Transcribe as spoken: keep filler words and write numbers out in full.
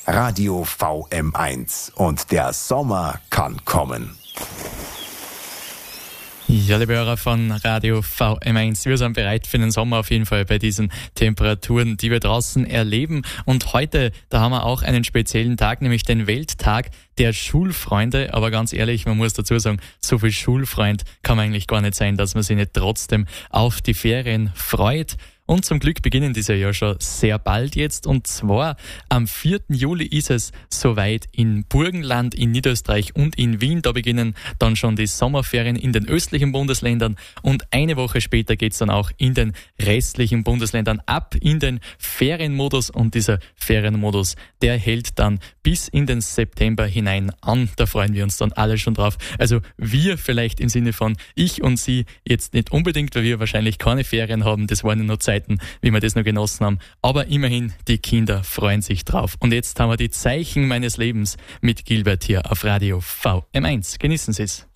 Radio V M eins. Und der Sommer kann kommen. Ja, liebe Hörer von Radio V M eins, wir sind bereit für den Sommer auf jeden Fall bei diesen Temperaturen, die wir draußen erleben. Und heute, da haben wir auch einen speziellen Tag, nämlich den Welttag der Schulfreunde. Aber ganz ehrlich, man muss dazu sagen, so viel Schulfreund kann man eigentlich gar nicht sein, dass man sich nicht trotzdem auf die Ferien freut. Und zum Glück beginnen diese ja schon sehr bald jetzt. Und zwar am vierten Juli ist es soweit in Burgenland, in Niederösterreich und in Wien. Da beginnen dann schon die Sommerferien in den östlichen Bundesländern. Und eine Woche später geht's dann auch in den restlichen Bundesländern ab in den Ferienmodus. Und dieser Ferienmodus, der hält dann bis in den September hinein an. Da freuen wir uns dann alle schon drauf. Also wir vielleicht im Sinne von ich und Sie jetzt nicht unbedingt, weil wir wahrscheinlich keine Ferien haben. Das waren ja nur Zeiten, wie wir das noch genossen haben. Aber immerhin, die Kinder freuen sich drauf. Und jetzt haben wir die Zeichen meines Lebens mit Gilbert hier auf Radio V M eins. Genießen Sie es.